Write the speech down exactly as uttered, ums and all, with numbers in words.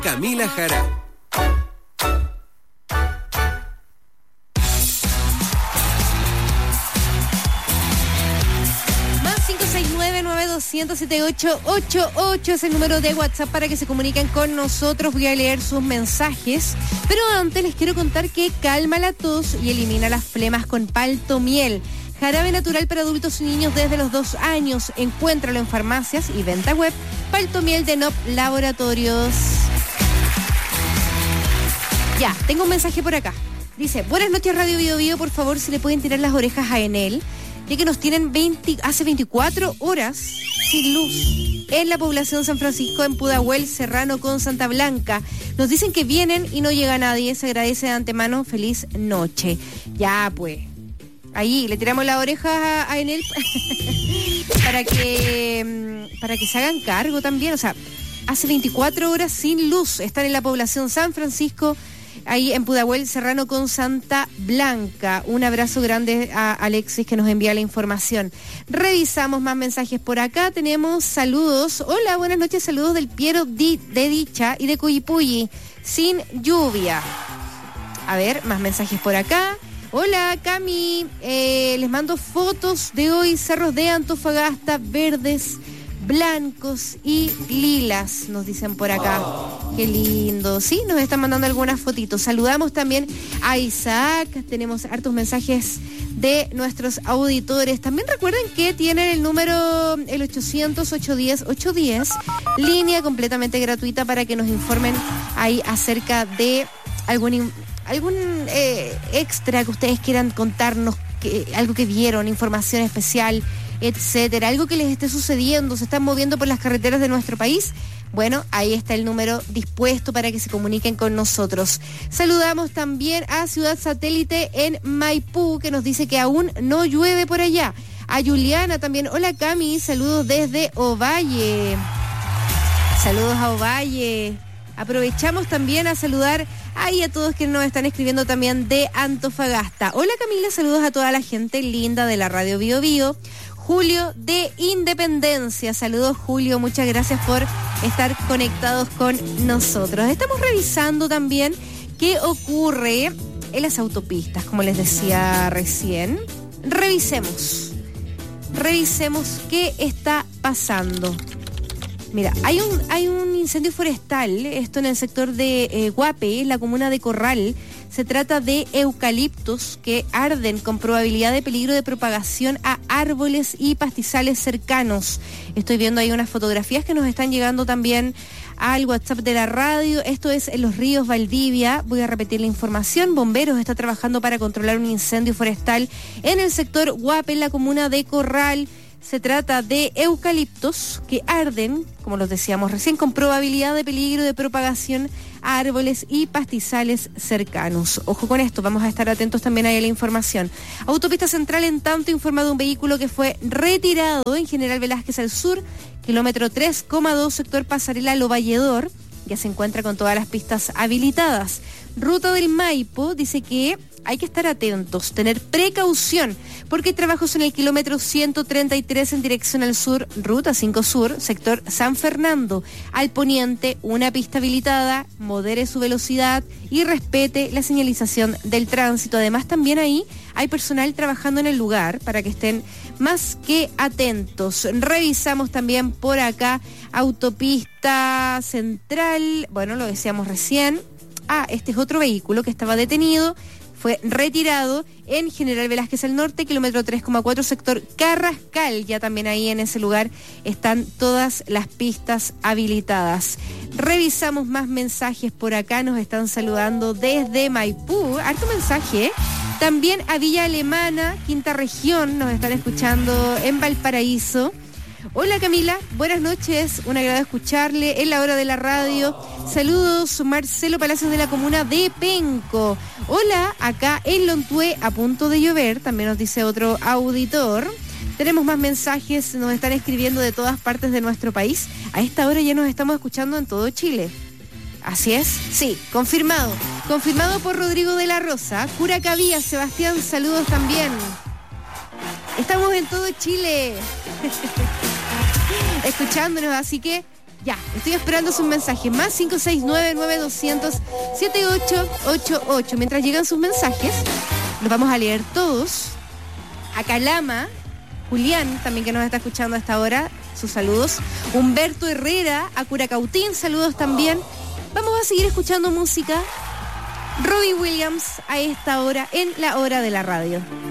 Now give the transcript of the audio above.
Camila Jara. doscientos setenta y ocho ochenta y ocho es el número de WhatsApp para que se comuniquen con nosotros. Voy a leer sus mensajes, pero antes les quiero contar que calma la tos y elimina las flemas con Palto Miel. Jarabe natural para adultos y niños desde los dos años. Encuéntralo en farmacias y venta web. Palto Miel de N O P Laboratorios. Ya, tengo un mensaje por acá. Dice, buenas noches Radio Bio Bio, por favor si le pueden tirar las orejas a Enel, ya que nos tienen veinte, hace veinticuatro horas sin luz en la población San Francisco, en Pudahuel, Serrano con Santa Blanca. Nos dicen que vienen y no llega nadie. Se agradece de antemano. Feliz noche. Ya, pues. Ahí le tiramos la oreja a Enel para que para que se hagan cargo también. O sea, hace veinticuatro horas sin luz. Están en la población San Francisco, ahí en Pudahuel, Serrano con Santa Blanca. Un abrazo grande a Alexis que nos envía la información. Revisamos más mensajes por acá. Tenemos saludos. Hola, buenas noches. Saludos del Piero Di, de Dicha y de Cuyipulli. Sin lluvia. A ver, más mensajes por acá. Hola, Cami. Eh, les mando fotos de hoy. Cerros de Antofagasta, verdes, blancos y lilas, nos dicen por acá. Qué lindo. Sí, nos están mandando algunas fotitos. Saludamos también a Isaac. Tenemos hartos mensajes de nuestros auditores. También recuerden que tienen el número, el ochocientos, ochocientos diez, ochocientos diez, línea completamente gratuita para que nos informen ahí acerca de algún, algún eh, extra que ustedes quieran contarnos, que, algo que vieron, información especial, etcétera, algo que les esté sucediendo, se están moviendo por las carreteras de nuestro país. Bueno, ahí está el número dispuesto para que se comuniquen con nosotros. Saludamos también a Ciudad Satélite en Maipú, que nos dice que aún no llueve por allá. A Juliana también. Hola, Cami, saludos desde Ovalle. Saludos a Ovalle. Aprovechamos también a saludar ahí a todos que nos están escribiendo también de Antofagasta. Hola, Camila, saludos a toda la gente linda de la Radio Bio Bio. Julio de Independencia. Saludos, Julio, muchas gracias por estar conectados con nosotros. Estamos revisando también qué ocurre en las autopistas, como les decía recién. Revisemos, revisemos qué está pasando. Mira, hay un, hay un incendio forestal, esto en el sector de eh, Guape, la comuna de Corral. Se trata de eucaliptos que arden con probabilidad de peligro de propagación a árboles y pastizales cercanos. Estoy viendo ahí unas fotografías que nos están llegando también al WhatsApp de la radio. Esto es en Los Ríos, Valdivia. Voy a repetir la información. Bomberos está trabajando para controlar un incendio forestal en el sector Guape, en la comuna de Corral. Se trata de eucaliptos que arden, como los decíamos recién, con probabilidad de peligro de propagación a árboles y pastizales cercanos. Ojo con esto, vamos a estar atentos también ahí a la información. Autopista Central, en tanto, informa de un vehículo que fue retirado en General Velázquez al sur, kilómetro tres coma dos, sector Pasarela Lo Valledor. Ya se encuentra con todas las pistas habilitadas. Ruta del Maipo dice que hay que estar atentos, tener precaución, porque hay trabajos en el kilómetro ciento treinta y tres en dirección al sur, ruta cinco sur, sector San Fernando. Al poniente, una pista habilitada, modere su velocidad y respete la señalización del tránsito. Además, también ahí hay personal trabajando en el lugar para que estén más que atentos. Revisamos también por acá, autopista central, bueno, lo decíamos recién. Ah, este es otro vehículo que estaba detenido. Fue retirado en General Velázquez al norte, kilómetro tres coma cuatro, sector Carrascal. Ya también ahí en ese lugar están todas las pistas habilitadas. Revisamos más mensajes por acá. Nos están saludando desde Maipú. Harto mensaje, ¿eh? También a Villa Alemana, Quinta Región. Nos están escuchando en Valparaíso. Hola, Camila, buenas noches, un agrado escucharle en la hora de la radio. Saludos, Marcelo Palacios de la comuna de Penco. Hola, acá en Lontué, a punto de llover, también nos dice otro auditor. Tenemos más mensajes, nos están escribiendo de todas partes de nuestro país. A esta hora ya nos estamos escuchando en todo Chile. Así es, sí, confirmado. Confirmado por Rodrigo de la Rosa. Curacaví, Sebastián, saludos también. Estamos en todo Chile escuchándonos, así que Ya, estoy esperando sus mensajes. Más cinco seis nueve, nueve dos cero cero, siete ocho ocho ocho. Mientras llegan sus mensajes, los vamos a leer todos. A Calama, Julián, también que nos está escuchando a esta hora, sus saludos. Humberto Herrera, a Curacautín, saludos también. Vamos a seguir escuchando música. Robbie Williams a esta hora, en la hora de la radio.